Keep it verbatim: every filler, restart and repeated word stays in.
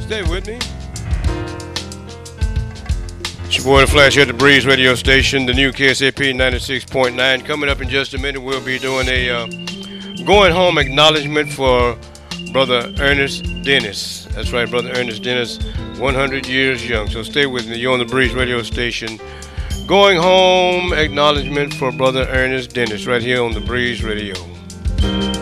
Stay with me. It's your boy The Flash here at the Breeze radio station, the new K S A P ninety-six point nine. Coming up in just a minute, we'll be doing a uh, going home acknowledgement for Brother Ernest Dennis. That's right, Brother Ernest Dennis, one hundred years young. So stay with me. You're on the Breeze radio station. Going home acknowledgement for Brother Ernest Dennis right here on the Breeze radio.